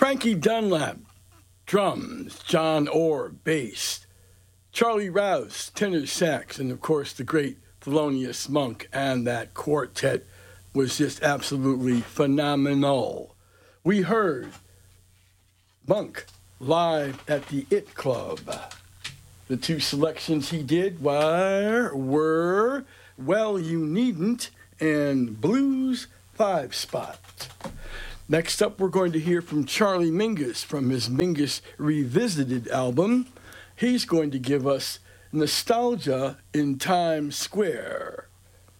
Frankie Dunlap, drums. John Orr, bass. Charlie Rouse, tenor sax. And, of course, the great Thelonious Monk. And that quartet was just absolutely phenomenal. We heard Monk live at the It Club. The two selections he did were Well You Needn't and Blues 5-Spot. Next up, we're going to hear from Charlie Mingus from his Mingus Revisited album. He's going to give us Nostalgia in Times Square.